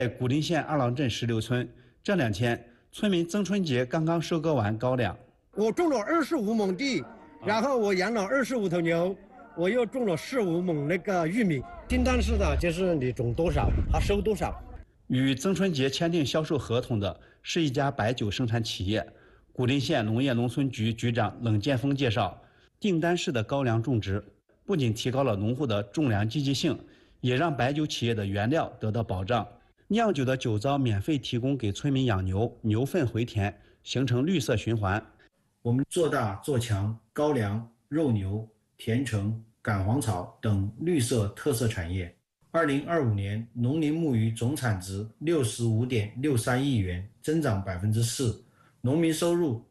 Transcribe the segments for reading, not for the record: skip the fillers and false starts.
在古蔺县二郎镇16村，这2天村民曾春杰刚刚收割完高粱。 我种了25亩地，然后我养了25头牛，我又种了15亩那个玉米。订单式的就是你种多少，他收多少。 与曾春杰签订销售合同的是一家白酒生产企业。古蔺县农业农村局局长冷建峰介绍，订单式的高粱种植不仅提高了农户的种粮积极性，也让白酒企业的原料得到保障。酿酒的酒糟免费提供给村民养牛，牛粪回填，形成绿色循环。 我们做大做强高粱、肉牛、甜橙、赶黄草等绿色特色产业。2025年农林牧渔总产值65.63亿元，增长4%，农民收入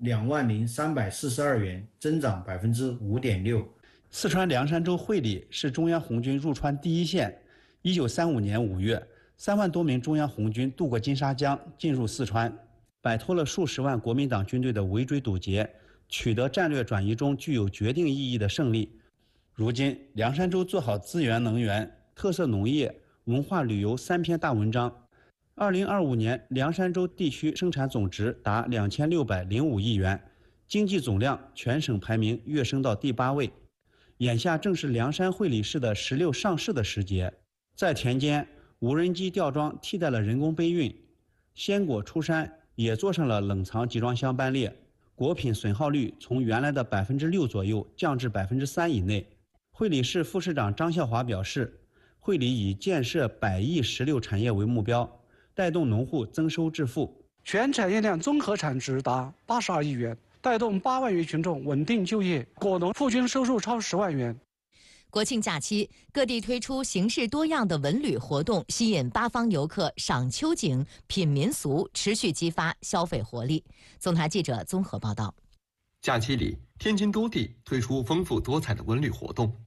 20342元，增长5.6%。 四川凉山州会理是中央红军入川第一线。1935年5月，3万多名中央红军渡过金沙江，进入四川，摆脱了数十万国民党军队的围追堵截，取得战略转移中具有决定意义的胜利。如今，凉山州做好资源能源、特色农业、文化旅游3篇大文章。2025年，凉山州地区生产总值达2605亿元，经济总量全省排名跃升到第8位。眼下正是凉山会理市的石榴上市的时节，在田间，无人机吊装替代了人工背运，鲜果出山也做上了冷藏集装箱班列，果品损耗率从原来的6%左右降至3%以内。会理市副市长张孝华表示，会理以建设100亿石榴产业为目标，带动农户增收致富。 全产业链综合产值达82亿元，带动8万余群众稳定就业，果农户均收入超10万元。 国庆假期，各地推出形式多样的文旅活动，吸引八方游客赏秋景、品民俗，持续激发消费活力。总台记者综合报道。 假期里，天津多地推出丰富多彩的文旅活动。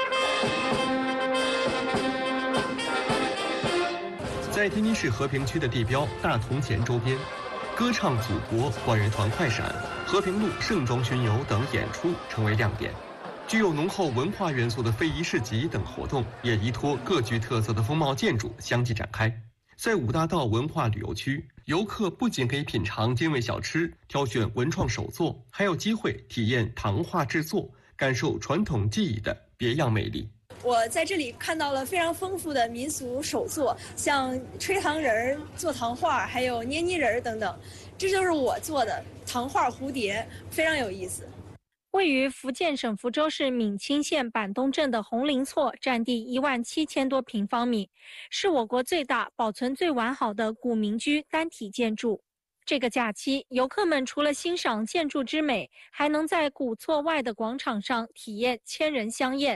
在天津市和平区的地标大同前周边，歌唱祖国、万人团快闪、和平路盛装巡游等演出成为亮点。具有浓厚文化元素的非遗市集等活动也依托各具特色的风貌建筑相继展开。在五大道文化旅游区，游客不仅可以品尝精味小吃、挑选文创手作，还有机会体验糖画制作，感受传统技艺的别样魅力。 我在这里看到了非常丰富的民俗手作，像吹糖人、做糖画，还有捏泥人等等。这就是我做的糖画蝴蝶，非常有意思。 位于福建省福州市闽清县板东镇的红林厝，占地17000多平方米，是我国最大、保存最完好的古民居单体建筑。这个假期，游客们除了欣赏建筑之美，还能在古厝外的广场上体验千人香宴。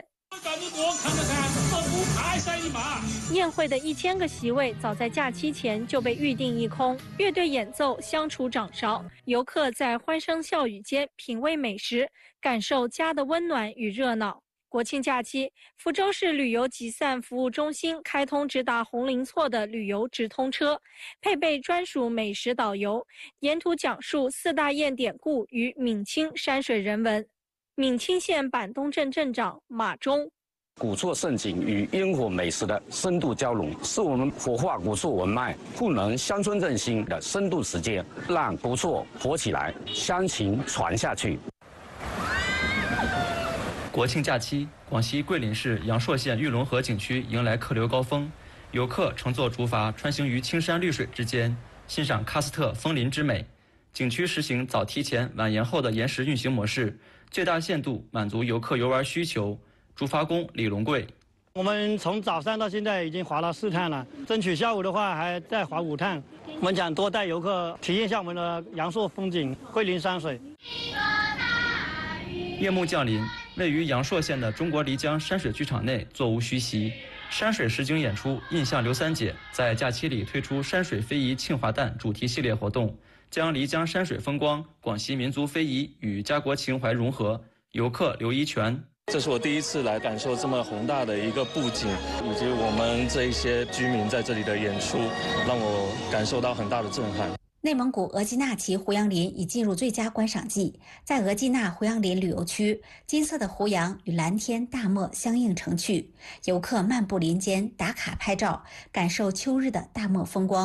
宴会的1000个席位早在假期前就被预定一空，乐队演奏，相处掌勺，游客在欢声笑语间品味美食，感受家的温暖与热闹。国庆假期，福州市旅游集散服务中心开通直达红林厝的旅游直通车，配备专属美食导游，沿途讲述4大堰典故与闽清山水人文。闽清县板东镇镇长马忠： 古厝盛景与烟火美食的深度交融，是我们活化古厝文脉、赋能乡村振兴的深度实践，让古厝活起来，乡情传下去。 国庆假期，广西桂林市阳朔县玉龙河景区迎来客流高峰，游客乘坐竹筏穿行于青山绿水之间，欣赏喀斯特枫林之美。景区实行早提前晚延后的延时运行模式，最大限度满足游客游玩需求。竹筏工李龙贵： 我们从早上到现在已经划了4趟了，争取下午的话还再划5趟。我们想多带游客体验一下我们的阳朔风景、桂林山水。 夜幕降临，位于阳朔县的中国漓江山水剧场内座无虚席，山水实景演出印象刘三姐在假期里推出山水非遗庆华诞主题系列活动，将漓江山水风光、广西民族非遗与家国情怀融合。游客刘一全： 这是我第一次来感受这么宏大的一个布景，以及我们这一些居民在这里的演出，让我感受到很大的震撼。 内蒙古额济纳旗胡杨林已进入最佳观赏季，在额济纳胡杨林旅游区，金色的胡杨与蓝天大漠相映成趣，游客漫步林间打卡拍照，感受秋日的大漠风光。